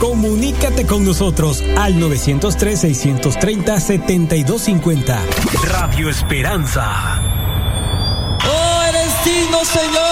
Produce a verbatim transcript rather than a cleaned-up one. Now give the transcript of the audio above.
Comunícate con nosotros al nueve cero tres, seis tres cero, siete dos cinco cero. Radio Esperanza. ¡Oh, eres digno, Señor!